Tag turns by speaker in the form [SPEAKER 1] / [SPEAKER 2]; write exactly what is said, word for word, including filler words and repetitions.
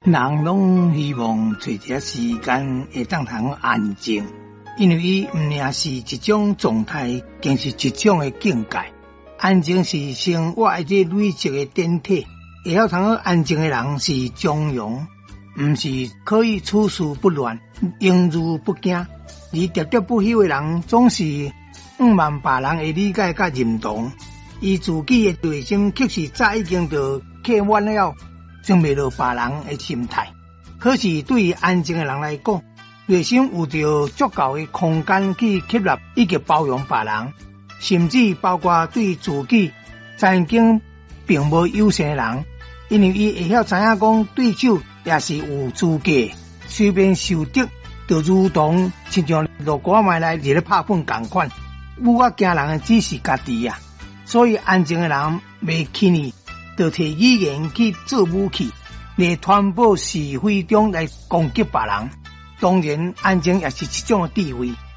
[SPEAKER 1] 人拢希望找一个时间会当通安静，因为伊毋仅是一种状态，更是一种的境界。安静是生活一个累积的电体，会晓通安静的人是中庸，毋是可以处事不乱、应如不惊。而喋喋不休的人，总是毋望别人的理解甲认同。伊自己的内心确实早已经就客满了，装袂落别人的心态。可是对于安静的人来讲，内心有着足够的空间去吸纳以及包容别人，甚至包括对自己曾经并无友善的人，因为伊会晓知影讲对手也是有资格，随便受敌，就如同亲像落锅麦来伫咧拍粉同款。有我惊人的只是家己啊！所以安静的人袂轻易就摕语言去做武器，来传播是非中来攻击别人。当然，安静也是一种智慧。